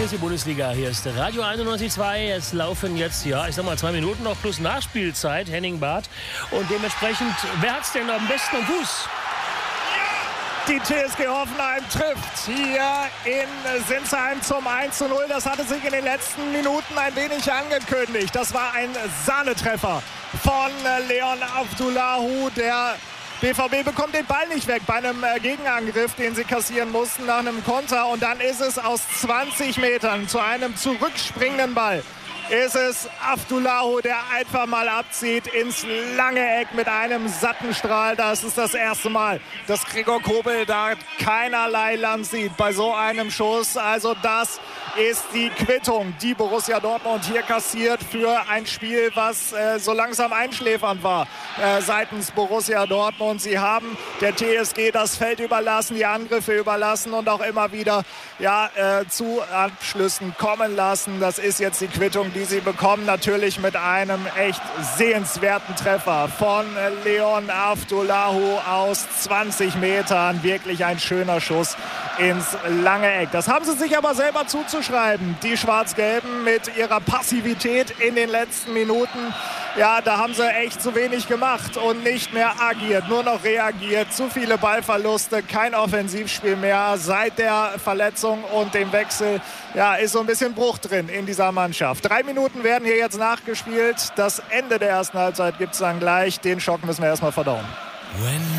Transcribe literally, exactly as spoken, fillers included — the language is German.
Hier ist die Bundesliga, hier ist Radio einundneunzig Komma zwei. Es laufen jetzt, ja, ich sag mal, zwei Minuten noch plus Nachspielzeit, Henning Barth. Und dementsprechend, wer hat's denn am besten am Fuß? Die T S G Hoffenheim trifft hier in Sinsheim zum eins zu null. Das hatte sich in den letzten Minuten ein wenig angekündigt. Das war ein Sahnetreffer von Leon Avdulahu. Der B V B bekommt den Ball nicht weg bei einem Gegenangriff, den sie kassieren mussten nach einem Konter. Und dann ist es aus zwanzig Metern zu einem zurückspringenden Ball. Ist es Avdulahu, der einfach mal abzieht ins lange Eck mit einem satten Strahl. Das ist das erste Mal, dass Gregor Kobel da keinerlei Land sieht bei so einem Schuss. Also das ist die Quittung, die Borussia Dortmund hier kassiert für ein Spiel, was äh, so langsam einschläfernd war äh, seitens Borussia Dortmund. Sie haben der T S G das Feld überlassen, die Angriffe überlassen und auch immer wieder ja, äh, zu Abschlüssen kommen lassen. Das ist jetzt die Quittung, die sie bekommen, natürlich mit einem echt sehenswerten Treffer von Leon Avdulahu aus zwanzig Metern. Wirklich ein schöner Schuss ins lange Eck. Das haben sie sich aber selber zuzuschreiben, die Schwarz-Gelben, mit ihrer Passivität in den letzten Minuten. Ja, da haben sie echt zu wenig gemacht und nicht mehr agiert, nur noch reagiert. Zu viele Ballverluste, kein Offensivspiel mehr seit der Verletzung und dem Wechsel. Ja, ist so ein bisschen Bruch drin in dieser Mannschaft. Drei Minuten werden hier jetzt nachgespielt. Das Ende der ersten Halbzeit gibt es dann gleich. Den Schock müssen wir erstmal verdauen. When